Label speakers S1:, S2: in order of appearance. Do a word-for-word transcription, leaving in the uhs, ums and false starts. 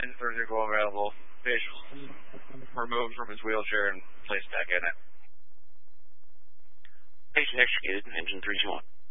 S1: engine three vehicle available. Visual. Removed from his wheelchair and placed back in it.
S2: Patient extricated, engine three two one.